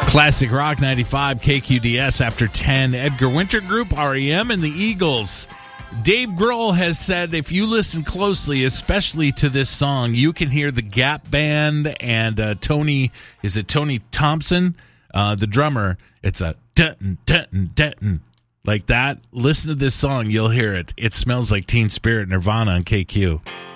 Classic Rock 95 KQDS after 10. Edgar Winter Group, REM, and the Eagles. Dave Grohl has said if you listen closely, especially to this song, you can hear the Gap Band and Tony Thompson, the drummer. It's a dun dun dun like that. Listen to this song, you'll hear it. It smells like Teen Spirit, Nirvana on KQ.